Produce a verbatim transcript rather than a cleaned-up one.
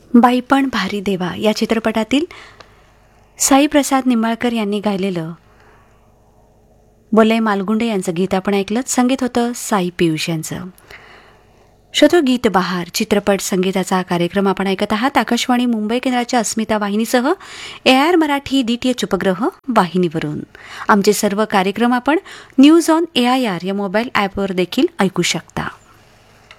बाई पण भारी देवा या चित्रपटातील साई प्रसाद निंबाळकर यांनी गायलेलं बोले मालगुंडे यांचं गीत आपण ऐकलं. संगीत होतं साई पियुष यांचं. श्रोतो, गीत बहार चित्रपट संगीताचा हा कार्यक्रम आपण ऐकत आहात आकाशवाणी मुंबई केंद्राच्या अस्मिता वाहिनीसह ए आर मराठी डीटीएच उपग्रह वाहिनीवरून. आमचे सर्व कार्यक्रम आपण news on A I R या मोबाईल ॲपवर देखील ऐकू शकता.